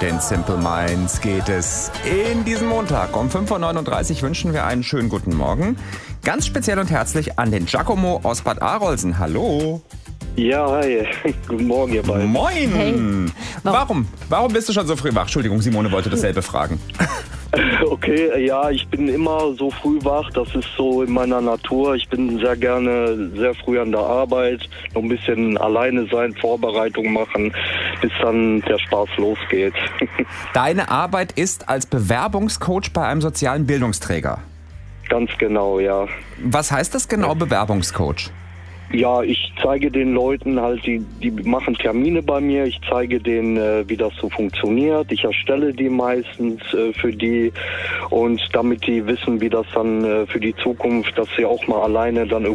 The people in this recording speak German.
den Simple Minds geht es in diesem Montag. Um 5.39 Uhr wünschen wir einen schönen guten Morgen. Ganz speziell und herzlich an den Giacomo aus Bad Arolsen. Hallo. Ja, hi. Guten Morgen, ihr beiden. Moin. Hey. Warum bist du schon so früh wach? Entschuldigung, Simone wollte dasselbe fragen. Okay, ja, ich bin immer so früh wach. Das ist so in meiner Natur. Ich bin sehr gerne sehr früh an der Arbeit. Noch ein bisschen alleine sein, Vorbereitung machen, bis dann der Spaß losgeht. Deine Arbeit ist als Bewerbungscoach bei einem sozialen Bildungsträger. Ganz genau, ja. Was heißt das genau, Bewerbungscoach? Ja, ich zeige den Leuten halt, die machen Termine bei mir, ich zeige denen, wie das so funktioniert. Ich erstelle die meistens für die und damit die wissen, wie das dann für die Zukunft, dass sie auch mal alleine dann